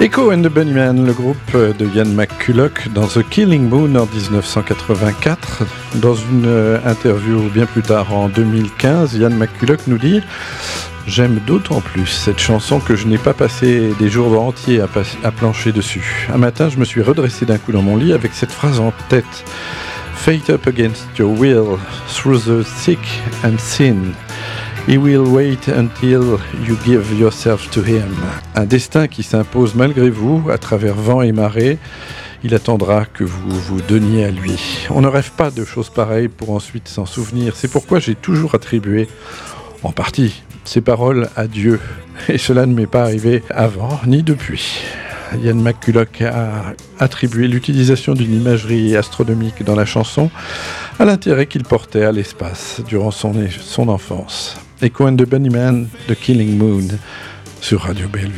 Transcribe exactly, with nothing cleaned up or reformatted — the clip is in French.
Echo and the Bunnymen, le groupe de Ian McCulloch dans The Killing Moon en dix-neuf cent quatre-vingt-quatre. Dans une interview bien plus tard en deux mille quinze, Ian McCulloch nous dit « J'aime d'autant plus cette chanson que je n'ai pas passé des jours entiers à, pas- à plancher dessus. Un matin, je me suis redressé d'un coup dans mon lit avec cette phrase en tête. Fate up against your will, through the thick and thin. He will wait until you give yourself to him. Un destin qui s'impose malgré vous, à travers vent et marée. Il attendra que vous vous donniez à lui. On ne rêve pas de choses pareilles pour ensuite s'en souvenir. C'est pourquoi j'ai toujours attribué, en partie, ces paroles à Dieu. Et cela ne m'est pas arrivé avant ni depuis. Ian McCulloch a attribué l'utilisation d'une imagerie astronomique dans la chanson à l'intérêt qu'il portait à l'espace durant son, son enfance. Echo and the Bunnymen, The Killing Moon, sur Radio Bellevue.